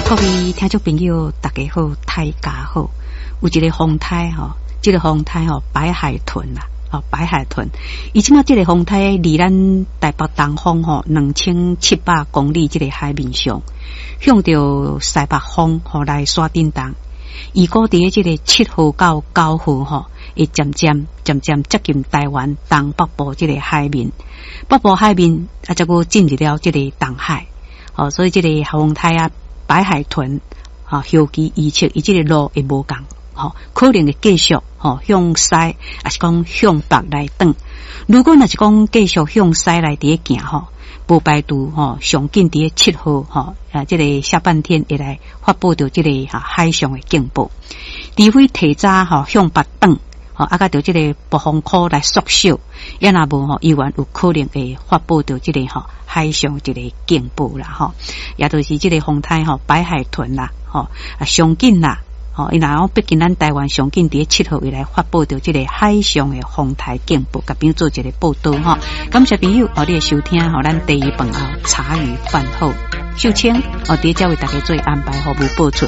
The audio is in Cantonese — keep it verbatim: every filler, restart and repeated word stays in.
各位听众朋友，大家好，大家好。有一个风台吼，这个风台吼，白海豚啦，哦，白海豚。伊即马这个风台离咱台北东方吼两千七百公里这个海面上，向着西北方吼来刷叮当。如果伫这个七号到九号吼，会渐渐渐渐接近台湾东北部这个海面，北部海面啊，再个进入了这个东海。哦，所以这个风台啊。白海豚啊，后期预测伊即个路会无共，吼、哦，可能会继续吼、哦、向西，还是讲向北来转。如果若是讲继续向西来伫咧行吼，无排除吼上紧伫咧七号吼啊，即、这个下半天会来发布到即、这个哈、啊、海上的警报，除非提早吼向北转。吼，啊，甲着即个暴风圈来缩小，也若无吼，依然有可能会发布到即个吼海上即个警报啦，吼，也就是即个风台吼白海豚啦，吼啊上紧啦，吼，伊若毕竟咱台湾上紧伫七号以来发布到即个海上的风台警报，甲朋友做一个报道吼。感谢朋友哦，你的收听吼，咱第一饭后茶余饭后秀清哦，伫遮为大家做安排服务播出。